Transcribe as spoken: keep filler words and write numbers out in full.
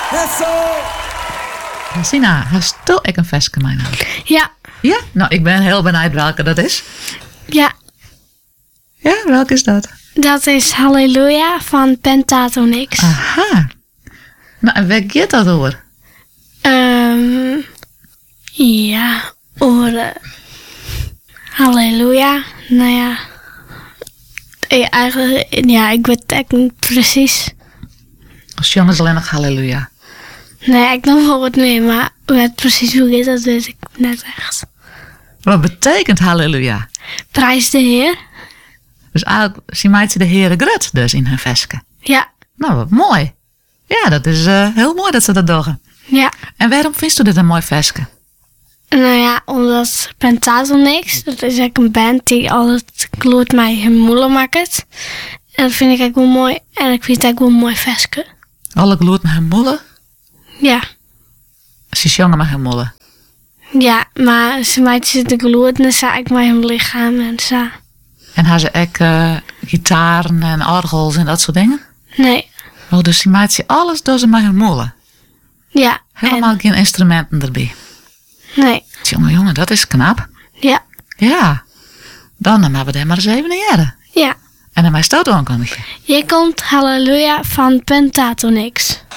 Sina, hast du ook een versje mijn naam? Ja. Ja? Nou, ik ben heel benieuwd welke dat is. Ja. Ja, welke is dat? Dat is Halleluja van Pentatonix. Aha. Nou, en waar gaat dat over? Um, ja, over uh, Halleluja. Nou ja. Ja, eigenlijk, ja, ik weet het echt niet precies. Als jongens alleen nog halleluja. Nee, ik nog wel wat meer, maar wat precies hoe is dat weet ik net echt. Wat betekent halleluja? Prijs de Heer. Dus eigenlijk zien mij de Heere grut dus in hun versje. Ja. Nou, wat mooi. Ja, dat is uh, heel mooi dat ze dat doen. Ja. En waarom vindt u dit een mooi versje? Nou ja, omdat Pentatonix, dat is eigenlijk een band die altijd gloed mij hun moeilijk maakt. En dat vind ik eigenlijk wel mooi. En ik vind het eigenlijk wel een mooi versje. Alle gloed met hun mollen? Ja. Ze jongen met hun mollen? Ja, maar ze maakt ze de gloed en ze eigenlijk met hun lichaam en zo. En hebben ze ook uh, gitaren en orgels en dat soort dingen? Nee. Oh, dus die maakt ze alles door ze met hun mollen? Ja. Helemaal en... geen instrumenten erbij? Nee. Jongen, jongen, dat is knap. Ja. Ja. Dan hebben we daar maar eens even naar jaren. Ja. En dan mijn stoot aankondigen. Je komt Halleluja van Pentatonix.